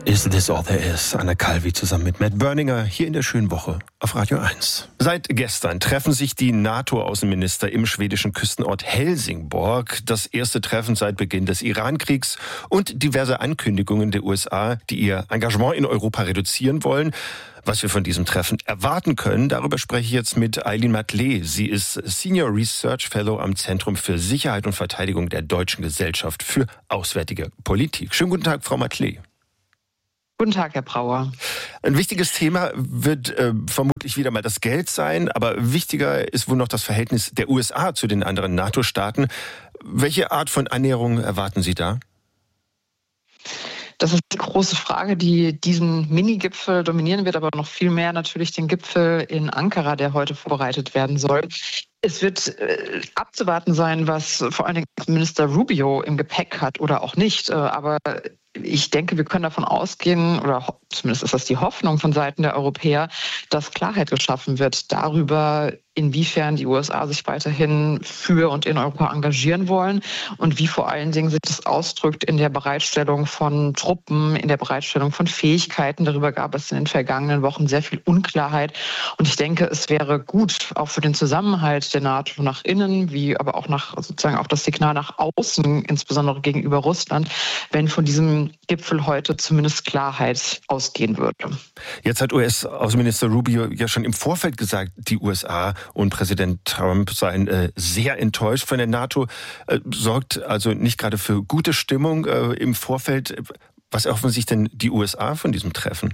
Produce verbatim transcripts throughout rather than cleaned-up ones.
Is This All There Is? Anna Calvi zusammen mit Matt Berninger hier in der schönen Woche auf Radio eins. Seit gestern treffen sich die NATO-Außenminister im schwedischen Küstenort Helsingborg. Das erste Treffen seit Beginn des Iran-Kriegs und diverse Ankündigungen der U S A, die ihr Engagement in Europa reduzieren wollen. Was wir von diesem Treffen erwarten können, darüber spreche ich jetzt mit Eileen Matlé. Sie ist Senior Research Fellow am Zentrum für Sicherheit und Verteidigung der Deutschen Gesellschaft für Auswärtige Politik. Schönen guten Tag, Frau Matlé. Guten Tag, Herr Brauer. Ein wichtiges Thema wird äh, vermutlich wieder mal das Geld sein, aber wichtiger ist wohl noch das Verhältnis der U S A zu den anderen NATO-Staaten. Welche Art von Annäherung erwarten Sie da? Das ist die große Frage, die diesen Mini-Gipfel dominieren wird, aber noch viel mehr natürlich den Gipfel in Ankara, der heute vorbereitet werden soll. Es wird äh, abzuwarten sein, was vor allen Dingen Minister Rubio im Gepäck hat oder auch nicht. Äh, aber ich denke, wir können davon ausgehen, oder zumindest ist das die Hoffnung von Seiten der Europäer, dass Klarheit geschaffen wird darüber, inwiefern die U S A sich weiterhin für und in Europa engagieren wollen und wie vor allen Dingen sich das ausdrückt in der Bereitstellung von Truppen, in der Bereitstellung von Fähigkeiten. Darüber gab es in den vergangenen Wochen sehr viel Unklarheit. Und ich denke, es wäre gut, auch für den Zusammenhalt der NATO nach innen, wie aber auch nach sozusagen auch das Signal nach außen, insbesondere gegenüber Russland, wenn von diesem Gipfel heute zumindest Klarheit ausgehen würde. Jetzt hat U S-Außenminister Rubio ja schon im Vorfeld gesagt, die U S A und Präsident Trump seien äh, sehr enttäuscht von der NATO, äh, sorgt also nicht gerade für gute Stimmung äh, im Vorfeld. Was erhoffen sich denn die U S A von diesem Treffen?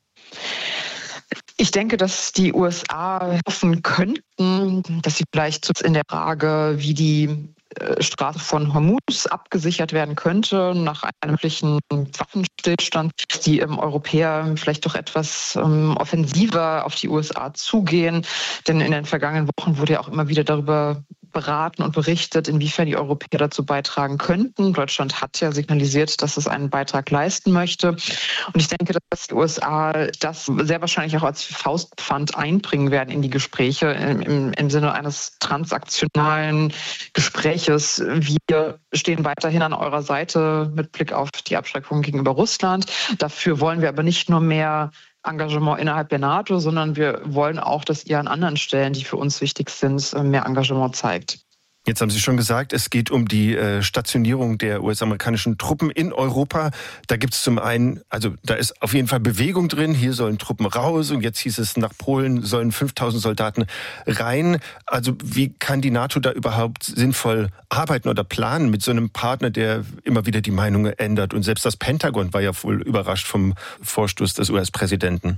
Ich denke, dass die U S A hoffen könnten, dass sie vielleicht in der Frage, wie die Straße von Hormuz abgesichert werden könnte, nach einem möglichen Waffenstillstand, die ähm, Europäer vielleicht doch etwas ähm, offensiver auf die U S A zugehen. Denn in den vergangenen Wochen wurde ja auch immer wieder darüber beraten und berichtet, inwiefern die Europäer dazu beitragen könnten. Deutschland hat ja signalisiert, dass es einen Beitrag leisten möchte. Und ich denke, dass die U S A das sehr wahrscheinlich auch als Faustpfand einbringen werden in die Gespräche im, im, im Sinne eines transaktionalen Gespräches. Wir stehen weiterhin an eurer Seite mit Blick auf die Abschreckung gegenüber Russland. Dafür wollen wir aber nicht nur mehr Engagement innerhalb der NATO, sondern wir wollen auch, dass ihr an anderen Stellen, die für uns wichtig sind, mehr Engagement zeigt. Jetzt haben Sie schon gesagt, es geht um die äh, Stationierung der U S-amerikanischen Truppen in Europa. Da gibt es zum einen, also da ist auf jeden Fall Bewegung drin. Hier sollen Truppen raus und jetzt hieß es, nach Polen sollen fünftausend Soldaten rein. Also wie kann die NATO da überhaupt sinnvoll arbeiten oder planen mit so einem Partner, der immer wieder die Meinung ändert? Und selbst das Pentagon war ja wohl überrascht vom Vorstoß des U S-Präsidenten.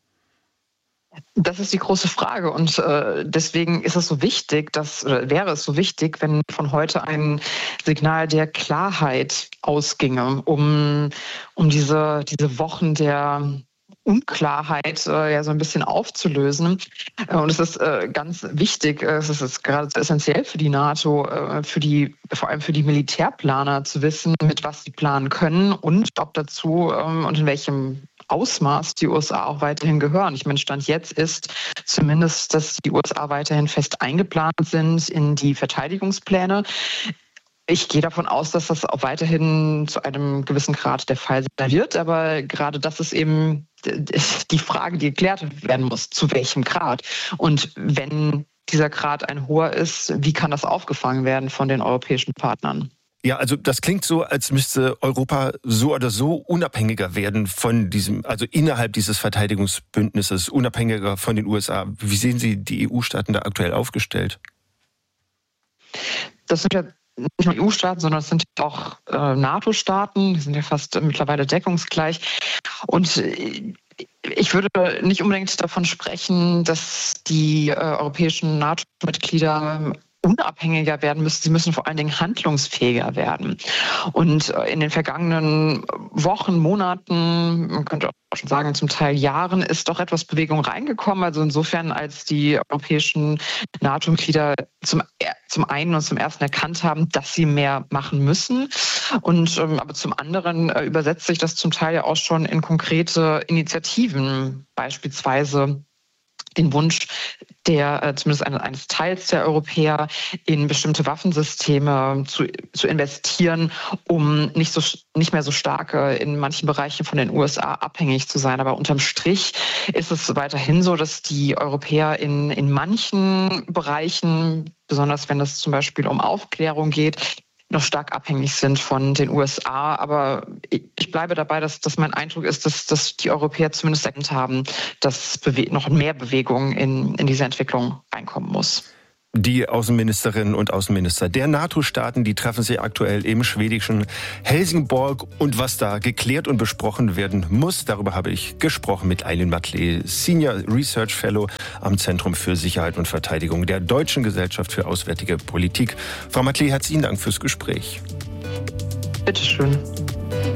Das ist die große Frage und äh, deswegen ist es so wichtig, dass oder wäre es so wichtig, wenn von heute ein Signal der Klarheit ausginge, um um diese diese Wochen der Unklarheit äh, ja so ein bisschen aufzulösen. Äh, und es ist äh, ganz wichtig, äh, es ist jetzt gerade essentiell für die NATO, äh, für die vor allem für die Militärplaner zu wissen, mit was sie planen können und ob dazu ähm, und in welchem Ausmaß die U S A auch weiterhin gehören. Ich meine, Stand jetzt ist zumindest, dass die U S A weiterhin fest eingeplant sind in die Verteidigungspläne. Ich gehe davon aus, dass das auch weiterhin zu einem gewissen Grad der Fall sein wird. Aber gerade das ist eben die Frage, die geklärt werden muss. Zu welchem Grad? Und wenn dieser Grad ein hoher ist, wie kann das aufgefangen werden von den europäischen Partnern? Ja, also das klingt so, als müsste Europa so oder so unabhängiger werden von diesem, also innerhalb dieses Verteidigungsbündnisses, unabhängiger von den U S A. Wie sehen Sie die E U-Staaten da aktuell aufgestellt? Das sind ja nicht nur E U-Staaten, sondern es sind auch äh, NATO-Staaten, die sind ja fast äh, mittlerweile deckungsgleich. Und äh, ich würde nicht unbedingt davon sprechen, dass die äh, europäischen NATO-Mitglieder unabhängiger werden müssen. Sie müssen vor allen Dingen handlungsfähiger werden. Und in den vergangenen Wochen, Monaten, man könnte auch schon sagen, zum Teil Jahren, ist doch etwas Bewegung reingekommen. Also insofern, als die europäischen NATO-Mitglieder zum, zum einen und zum ersten erkannt haben, dass sie mehr machen müssen. Und ähm, aber zum anderen äh, übersetzt sich das zum Teil ja auch schon in konkrete Initiativen, beispielsweise den Wunsch der, äh, zumindest eines Teils der Europäer, in bestimmte Waffensysteme zu, zu investieren, um nicht so nicht mehr so stark äh, in manchen Bereichen von den U S A abhängig zu sein. Aber unterm Strich ist es weiterhin so, dass die Europäer in, in manchen Bereichen, besonders wenn es zum Beispiel um Aufklärung geht, noch stark abhängig sind von den U S A. Aber ich bleibe dabei, dass, dass mein Eindruck ist, dass, dass die Europäer zumindest erkannt haben, dass bewe- noch mehr Bewegung in, in diese Entwicklung reinkommen muss. Die Außenministerinnen und Außenminister der NATO-Staaten, die treffen sich aktuell im schwedischen Helsingborg. Und was da geklärt und besprochen werden muss, darüber habe ich gesprochen mit Aylin Matlé, Senior Research Fellow am Zentrum für Sicherheit und Verteidigung der Deutschen Gesellschaft für Auswärtige Politik. Frau Matlé, herzlichen Dank fürs Gespräch. Bitteschön.